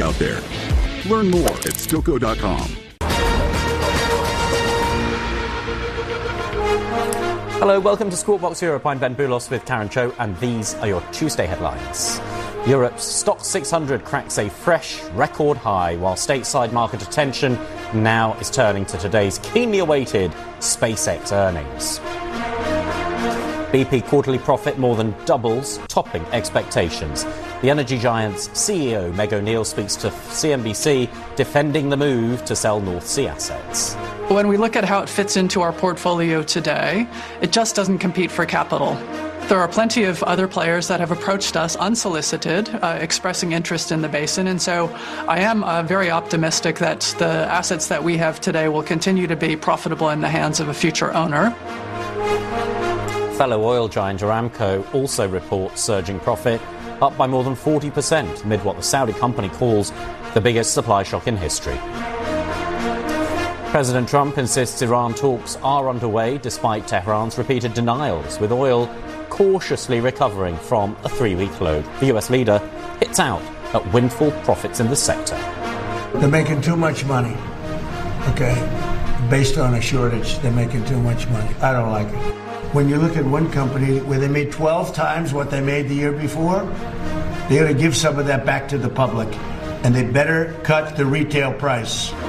out there. Learn more at Stilco.com. Hello, welcome to Squawk Box Europe. I'm Ben Boulos with Karen Cho, and these are your Tuesday headlines. Europe's Stock 600 cracks a fresh record high, while stateside market attention now is turning to today's keenly awaited SpaceX earnings. BP quarterly profit more than doubles, topping expectations. The energy giant's CEO, Meg O'Neill, speaks to CNBC, defending the move to sell North Sea assets. When we look at how it fits into our portfolio today, it just doesn't compete for capital. There are plenty of other players that have approached us unsolicited, expressing interest in the basin, and so I am very optimistic that the assets that we have today will continue to be profitable in the hands of a future owner. Fellow oil giant Aramco also reports surging profit, up by more than 40% amid what the Saudi company calls the biggest supply shock in history. President Trump insists Iran talks are underway despite Tehran's repeated denials, with oil cautiously recovering from a 3-week low. The US leader hits out at windfall profits in the sector. They're making too much money, okay? Based on a shortage, they're making too much money. I don't like it. When you look at one company where they made 12 times what they made the year before, they ought to give some of that back to the public, and they better cut the retail price.